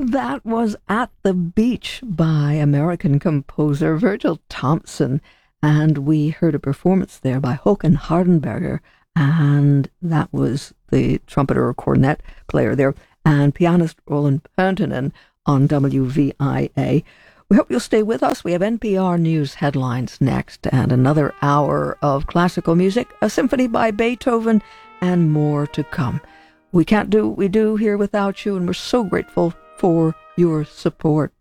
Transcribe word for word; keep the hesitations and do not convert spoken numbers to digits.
That was At the Beach by American composer Virgil Thompson, and we heard a performance there by Håkan Hardenberger, and that was the trumpeter or cornet player there, and pianist Roland Penttinen on W V I A. We hope you'll stay with us. We have N P R News headlines next, and another hour of classical music, a symphony by Beethoven, and more to come. We can't do what we do here without you, and we're so grateful for your support.